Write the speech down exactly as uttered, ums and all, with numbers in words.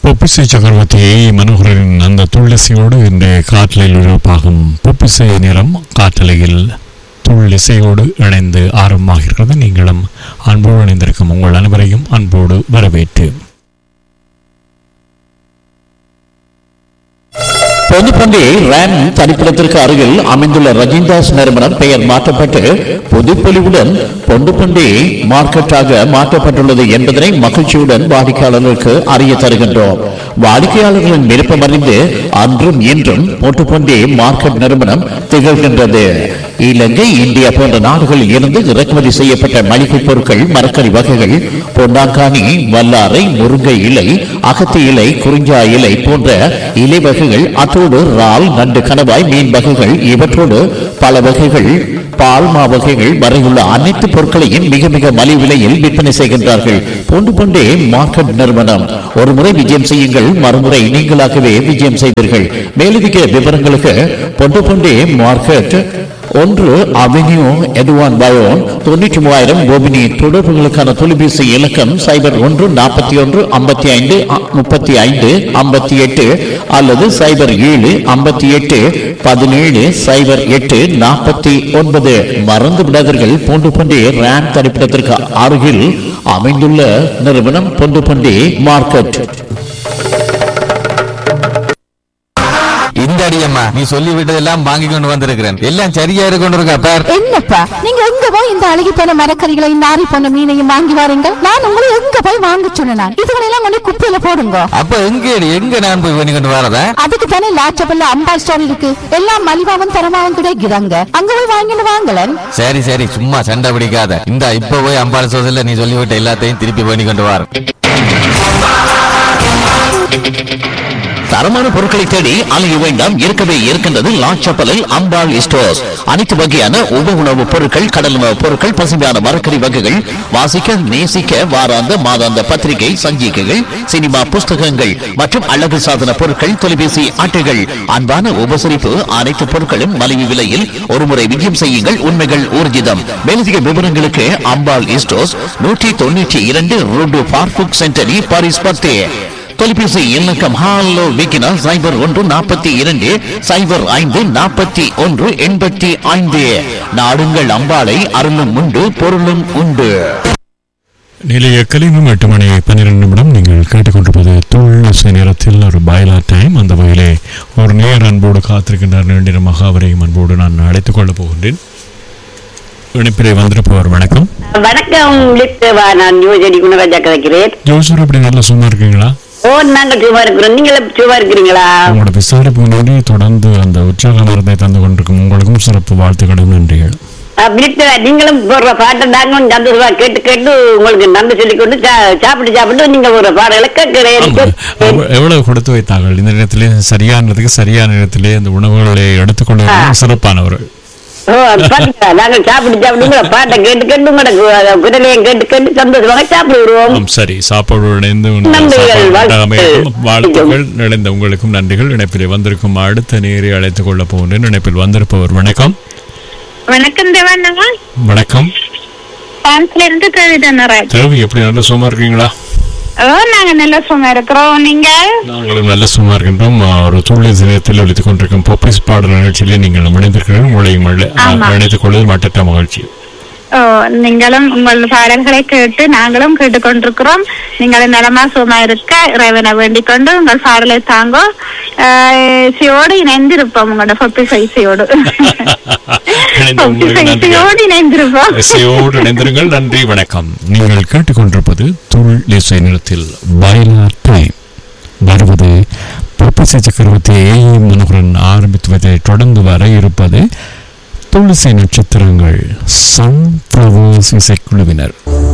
பொப்பிசை சக்கரவர்த்தியை மனோகரின் அந்த துள்ளிசையோடு இன்றைய காற்றலில் உருவாகும் பொப்பிசை நிறம் காற்றலையில் துள்ளிசையோடு இணைந்து ஆரம்பமாகிறது. நீங்களும் அன்போடு இணைந்திருக்கும் உங்கள் அனைவரையும் அன்போடு வரவேற்று பொதுப்பண்டி ரேம் தனிப்பிடத்திற்கு அருகில் அமைந்துள்ள ரஜிந்தாஸ் நிறுவனம் பெயர் மாற்றப்பட்டு புதுப்பொலிவுடன் பொண்டுப்பண்டி மார்க்கெட்டாக மாற்றப்பட்டுள்ளது என்பதனை மகிழ்ச்சியுடன் வாடிக்கையாளர்களுக்கு அறிய தருகின்றோம். வாடிக்கையாளர்களின் விருப்பம் அறிந்து அன்றும் இன்றும் பொட்டுப்பண்டி மார்க்கெட் நிறுவனம் திகழ்கின்றது. இலங்கை, இந்தியா போன்ற நாடுகளில் இருந்து இறக்குமதி செய்யப்பட்ட மளிகை பொருட்கள், மரக்கறி வகைகள், பொன்னாங்கானி, வல்லாரை, முருங்கை இலை, அகத்தி இலை, குறிஞ்சா இலை போன்ற இலை வகைகள், அத்தோடு இறால், நண்டு, கணவாய், மீன் வகைகள், இவற்றோடு பல வகைகள், பால்மா வகைகள் வரையுள்ள அனைத்து பொருட்களையும் மிக மிக மலிவு விலையில் விற்பனை செய்கின்றார்கள். பொண்டு பொண்டே மார்க்கெட் நிறுவனம். ஒரு முறை விஜயம் செய்யுங்கள், மறுமுறை நீங்களாகவே விஜயம் செய்வீர்கள். மேலதிக விவரங்களுக்கு பொண்டு பொண்டே மார்க்கெட் ஒன்று அவென்யூ எதுவான் பயோன் தொண்ணூற்றி மூவாயிரம் கோபினி. தொடர்புகளுக்கான தொலைபேசி இலக்கம் சைபர் ஒன்று நாற்பத்தி ஒன்று ஐம்பத்தி ஐந்து முப்பத்தி ஐந்து ஐம்பத்தி எட்டு அல்லது சைபர் ஏழு ஐம்பத்தி எட்டு பதினேழு சைபர் எட்டு நாற்பத்தி ஒன்பது. மறந்து விடாதீர்கள், பொண்டு பண்டி ரேம் தனிப்பிடத்திற்கு அருகில் அமைந்துள்ள நிறுவனம் பொண்டு பண்டி மார்க்கெட். இந்த அடியம்மா நீ சொல்லி விட்டதெல்லாம் வாங்கி கொண்டு வந்திருக்கிறேன். எல்லாம் சரியா கொண்டு இருக்கா பார். என்னப்பா நீங்க எங்க போய் இந்த அழுகி போன மரக்கறிகளை, நாரி போன மீனையும் வாங்கி வாருங்க. நான் உங்களை எங்க போய் வாங்க சொன்னேன்? இதுகளெல்லாம் கொண்டு குப்பையில போடுங்க. அப்ப எங்க எங்க நான் போய் பண்ணி கொண்டு வரதா? அதுக்கு தானே லாச்சபல்ல அம்பாள் ஸ்டோர் இருக்கு. எல்லாம் மலிவாவும் தரமாவும் கிடைக்கிறாங்க. அங்க போய் வாங்கிட்டு வாங்கலன். சரி சரி, சும்மா சண்டை பிடிக்காத. இந்த இப்ப போய் அம்பாள் ஸ்டோர்ல நீ சொல்லிவிட்ட எல்லாத்தையும் திருப்பி பண்ணி கொண்டு வர. தரமான பொருட்களை தேடி அலைய வேண்டாம், இருக்கவே இருக்கின்றது லாச்சப்பலில் அம்பாள் ஸ்டோர்ஸ். அனைத்து வகையான உப உணவுப் பொருட்கள், கடல் உணவுப் பொருட்கள், பசுமையான மரக்கறி வகைகள், வாசிக்க நேசிக்க வாராந்த மாதாந்த பத்திரிகை, சஞ்சிகைகள், சினிமா புஸ்தகங்கள் மற்றும் அழகு சாதன பொருட்கள், தொலைபேசி அட்டைகள், அன்பான உபசரிப்பு, அனைத்து பொருட்களும் மலிவு விலையில். ஒருமுறை விஜயம் செய்யுங்கள், உண்மைகள் ஊர்ஜிதம். மேலதிக விவரங்களுக்கு அம்பாள் ஸ்டோர்ஸ் நூற்றி தொண்ணூற்றி இரண்டு ரோடு பார்புக் சென்டரி பாரிஸ் பத்து. தொலைபேசி இலக்கம் ஹாலோ விக்கினா சைபர் ஒன்று நாற்பத்தி இரண்டு சைபர் ஐந்து நாற்பத்தி ஒன்று எண்பத்தி ஐந்து. நாடுங்கள் அம்பாளை, அருளும் உண்டு பொருளும் உண்டு. நிலைய கலினும் எட்டு மணி பன்னிரெண்டு நிமிடம். நீங்கள் கேட்டுக்கொண்டிருப்பது துள்ளிசை நேரத்தில் ஒரு பைலா டைம். அந்த வகையிலே ஒரு நேர் அன்போடு காத்திருக்கின்றார். நீண்ட நேரமாக அவரையும் அன்போடு நான் அழைத்துக் கொள்ளப் போகின்றேன். இணைப்பிலே வந்திருப்பவர். வணக்கம். வணக்கம், நான் யோசனை குணராஜா கதைக்கிறேன். ஜோசூர், எப்படி நல்லா சும்மா இருக்கீங்களா? ஓ, நாங்க சும்மா இருக்கிறோம். நீங்களும் சும்மா இருக்கிறீங்களா? உங்களோட விசாரிப்பு முன்னாடி தொடர்ந்து அந்த உற்சாக மருந்தை தந்து கொண்டிருக்கும் உங்களுக்கும் சிறப்பு வாழ்த்துக்களும் நன்றிகள். நீங்களும் போடுற பாட்டை நாங்க சந்தோஷமா கேட்டு கேட்டு உங்களுக்கு நன்றி சொல்லி கொண்டு சாப்பிட்டு சாப்பிட்டு நீங்க ஒரு பாடலை கேட்கிறேன். எவ்வளவு கொடுத்து வைத்தார்கள் இந்த நேரத்திலே, சரியானதுக்கு சரியான நேரத்திலே அந்த உணவுகளை எடுத்துக்கொண்டு சிறப்பானவர். நாங்கள் சாப்பிட்டு சாப்பிட்டு பாட்டை கேட்டு கேட்டு குரலையும் கேட்டு கேட்டு சந்தோஷமாக சாப்பிடுவோம். சரி, சாப்பாடு வாழ்த்துக்கள் நிறைந்த உங்களுக்கும் நன்றிகள். இணைப்பில் வந்திருக்கும் அடுத்த நேரை அழைத்துக் கொள்ள போகின்றேன். இணைப்பில் வந்திருப்பவர். வணக்கம். வணக்கம் தேவானங்க. வணக்கம். தேவி, எப்படி நல்ல சும்மா இருக்கீங்களா? நாங்க நல்ல சும்மா இருக்கிறோம். நீங்க? நாங்களும் நல்ல சும்மா இருக்கின்றோம். ஒரு துள்ளி தினத்தில் ஒழித்துக் கொண்டிருக்கும் பொப்பிஸ் பாடல் நிகழ்ச்சியிலே நீங்கள் இணைந்திருக்கிறீர்கள். உங்களையும் இணைத்துக் கொள்வது மற்ற மகிழ்ச்சி. ஓ, நீங்களும் உங்கள் பாடல்களை கேட்டு நாங்களும் கேட்டுக்கொண்டிருக்கிறோம். நீங்கள் நலமா சும்மா இருக்க இறைவனை வேண்டிக் கொண்டு உங்கள் பாடலை தாங்கோ. இசையோடு இணைந்திருப்போம். உங்களோட பொப்பிசை இசையோடு இசையோடு இணைந்திருங்கள். நன்றி, வணக்கம். நீங்கள் கேட்டுக்கொண்டிருப்பது துள் இசை நிலத்தில் பைலா டைம். வருவது பொப்பிசை சக்கரவர்த்தி ஏ மனோகரன் ஆரம்பித்துவதை தொடர்ந்து வர இருப்பது துள்ளிசை நட்சத்திரங்கள் சன்ஃப்ளவர்ஸ் இசைக்குழுவினர்.